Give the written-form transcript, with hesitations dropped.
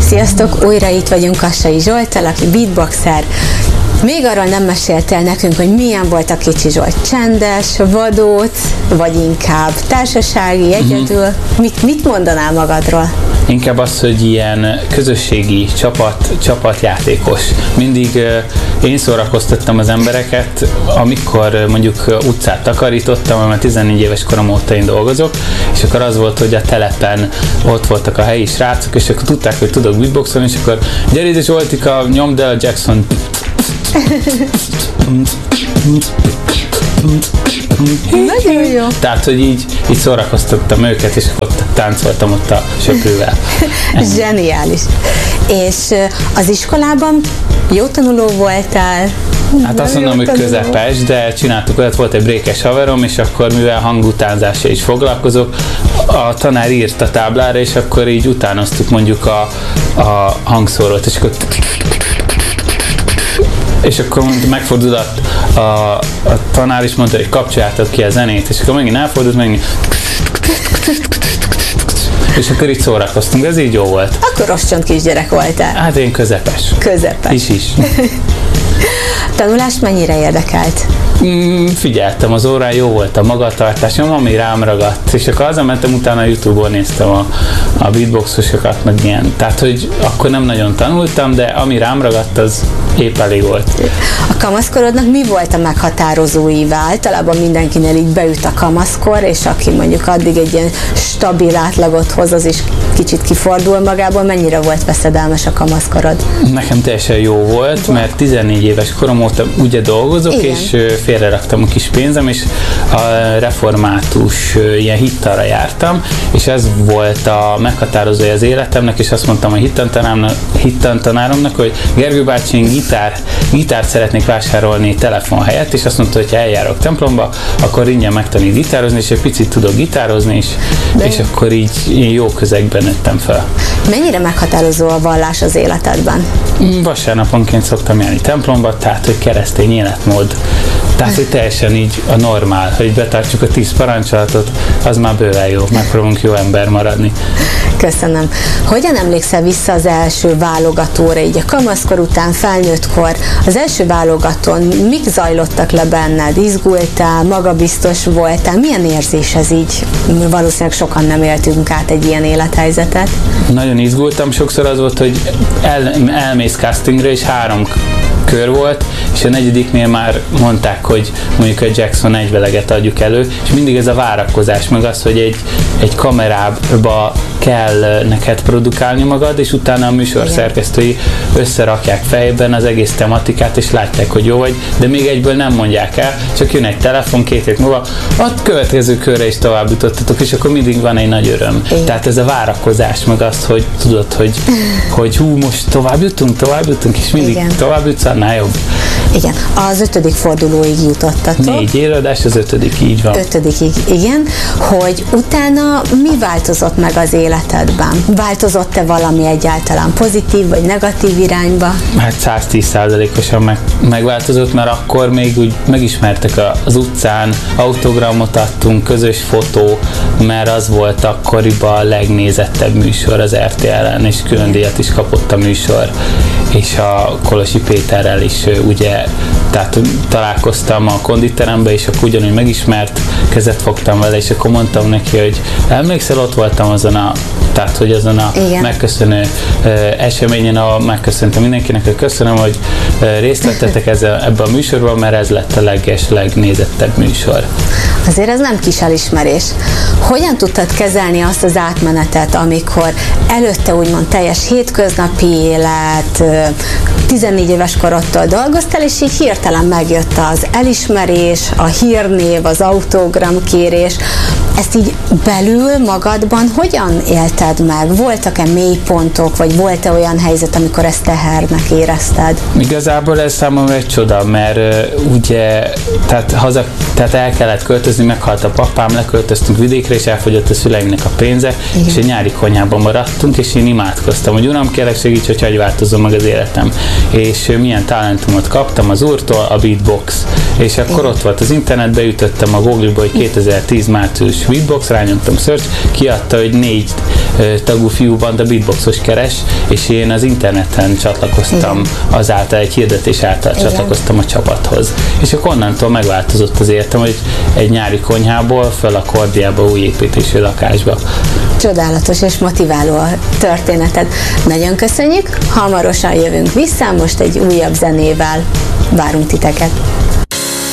Sziasztok, újra itt vagyunk Kassai Zsolttal, aki beatboxer. Még arról nem meséltél nekünk, hogy milyen volt a kicsi Zsolt, csendes, vadóc, vagy inkább társasági, egyedül. Mit mondanál magadról? Inkább az, hogy ilyen közösségi csapatjátékos. Mindig én szórakoztattam az embereket, amikor mondjuk utcát takarítottam, mert 14 éves korom óta én dolgozok, és akkor az volt, hogy a telepen ott voltak a helyi srácok, és akkor tudták, hogy tudok beatboxolni, és akkor gyere ide Zsoltika, nyomd el a Jackson. Nagyon jó. Tehát, hogy így szórakoztattam őket, és ott táncoltam ott a söprővel. Zseniális. És az iskolában jó tanuló voltál? Hát azt mondom, hogy közepes, de csináltuk olyat, volt egy brékes haverom, és akkor mivel hangutánzással is foglalkozok, a tanár írt a táblára, és akkor így utánoztuk mondjuk a hangszórót, és akkor megfordult a tanár is mondta, hogy kapcsoljátok ki a zenét, és akkor megint elfordult, megint és akkor így szórakoztunk, ez így jó volt. Akkor roscsont kisgyerek voltál. Hát én közepes. Közepes. Is. Tanulás mennyire érdekelt? Figyeltem az órán, jó volt a magatartásom, ami rám ragadt, és akkor hazamentem, utána a YouTube-on néztem a beatboxosokat, meg ilyen. Tehát, hogy akkor nem nagyon tanultam, de ami rám ragadt, az épp elég volt. A kamaszkorodnak mi volt a meghatározó íve? Általában mindenkinél így beüt a kamaszkor, és aki mondjuk addig egy ilyen stabil átlagot hoz, az is kicsit kifordul magából. Mennyire volt veszedelmes a kamaszkorod? Nekem teljesen jó volt, mert 14 éves korom óta ugye dolgozok, igen, és félreraktam a kis pénzem, és a református ilyen hittanra jártam, és ez volt a meghatározója az életemnek, és azt mondtam a hittantanáromnak, hogy Gergő bácsi, én gitárt szeretnék vásárolni telefon helyett, és azt mondta, hogy ha eljárok templomba, akkor ingyen megtanít gitározni, és egy picit tudok gitározni, és akkor így jó közegben nőttem fel. Mennyire meghatározó a vallás az életedben? Vasárnaponként szoktam járni templomba, tehát hogy keresztény életmód. Tehát, hogy teljesen így a normál, hogy betartjuk a 10 parancsolatot, az már bőven jó, megpróbálunk jó ember maradni. Köszönöm. Hogyan emlékszel vissza az első válogatóra, így a kamaszkor után, felnőttkor? Az első válogatón mik zajlottak le benned? Izgultál, magabiztos voltál? Milyen érzés ez így? Valószínűleg sokan nem éltünk át egy ilyen élethelyzetet. Nagyon izgultam, sokszor az volt, hogy elmész castingra, és 3 kör volt, és a 4-nél már mondták, hogy mondjuk a Jackson egyveleget adjuk elő, és mindig ez a várakozás, meg az, hogy egy kamerába kell neked produkálni magad, és utána a műsorszerkesztői összerakják fejben az egész tematikát, és látják, hogy jó vagy, de még egyből nem mondják el, csak jön egy telefon 2 hét múlva, a következő körre is tovább jutottatok, és akkor mindig van egy nagy öröm. Igen. Tehát ez a várakozás, meg azt, hogy tudod, hogy hú, most tovább jutunk, és mindig igen, tovább jutsz, annál jobb. Igen, az 5. fordulóig jutottatok. 4 éradás, az 5. így van. 5-ig, igen, hogy utána mi változott meg az életedben? Változott-e valami egyáltalán pozitív vagy negatív irányba? Hát 110%-osan megváltozott, mert akkor még úgy megismertek az utcán, autogramot adtunk, közös fotó, mert az volt akkoriban a legnézettebb műsor az RTL-en, és külön díjat is kapott a műsor, és a Kolosi Péterrel is ugye, tehát találkoztam a konditerembe, és akkor ugyanúgy megismert, kezet fogtam vele, és akkor mondtam neki, hogy emlékszel, ott voltam azon a megköszönő eseményen, ahol megköszöntem mindenkinek, hogy köszönöm, hogy részt vettetek ebbe a műsorban, mert ez lett a legnézettebb műsor. Azért ez nem kis elismerés. Hogyan tudtad kezelni azt az átmenetet, amikor előtte úgymond teljes hétköznapi élet, 14 éves korodtól dolgoztál, és így hirtelen megjött az elismerés, a hírnév, az autogramkérés. Ezt így belül magadban hogyan élted meg? Voltak-e mélypontok, vagy volt-e olyan helyzet, amikor ezt tehernek érezted? Igazából ez számomra egy csoda, mert ugye, tehát el kellett költözni, meghalt a papám, leköltöztünk vidékre, és elfogyott a szüleimnek a pénze, igen, és egy nyári konyhában maradtunk, és én imádkoztam, hogy uram, kérlek segíts, hogy változzon meg az életem. És milyen talentumot kaptam az úrtól, a beatbox. És akkor igen, ott volt az internetbe, ütöttem a Google-ba, hogy 2010 március beatbox, rányomtam search, kiadta, hogy 4 tagú fiúbanda beatboxos keres, és én az interneten csatlakoztam, azáltal, egy hirdetés által csatlakoztam a csapathoz. És akkor onnantól megváltozott az életem, hogy egy nyári konyhából föl a Kordiába, új építésű lakásba. Csodálatos és motiváló a történeted. Nagyon köszönjük, hamarosan jövünk vissza, most egy újabb zenével várunk titeket.